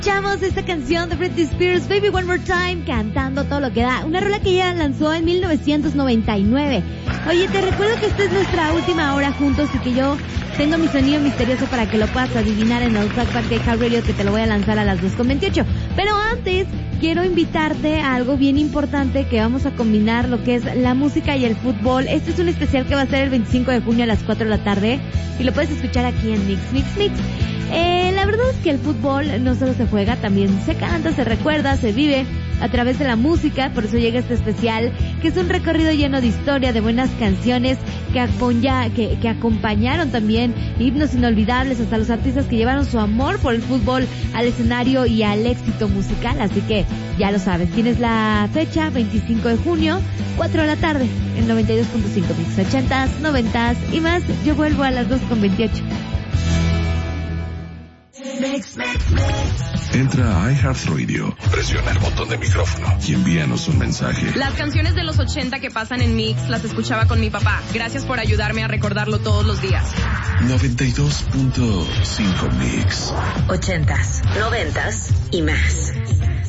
Escuchamos esta canción de Britney Spears, Baby One More Time, cantando todo lo que da. Una rola que ella lanzó en 1999. Oye, te recuerdo que esta es nuestra última hora juntos y que yo tengo mi sonido misterioso para que lo puedas adivinar en el Talkback de Hot Radio, que te lo voy a lanzar a las 2:28. Pero antes, quiero invitarte a algo bien importante, que vamos a combinar lo que es la música y el fútbol. Este es un especial que va a ser el 25 de junio a las 4 de la tarde y lo puedes escuchar aquí en Mix. La verdad es que el fútbol no solo se juega, también se canta, se recuerda, se vive a través de la música. Por eso llega este especial, que es un recorrido lleno de historia, de buenas canciones que acompañaron también himnos inolvidables, hasta los artistas que llevaron su amor por el fútbol al escenario y al éxito musical. Así que ya lo sabes, tienes la fecha, 25 de junio, 4 de la tarde, en 92.5 Mix, 80s, 90s y más. Yo vuelvo a las 2:28. Entra a iHeartRadio, presiona el botón de micrófono y envíanos un mensaje. Las canciones de los 80 que pasan en Mix las escuchaba con mi papá. Gracias por ayudarme a recordarlo todos los días. 92.5 Mix. 80s, 90s y más.